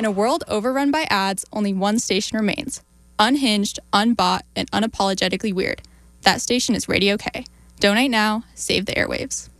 a world overrun by ads, only one station remains. Unhinged, unbought, and unapologetically weird. That station is Radio K. Donate now, save the airwaves.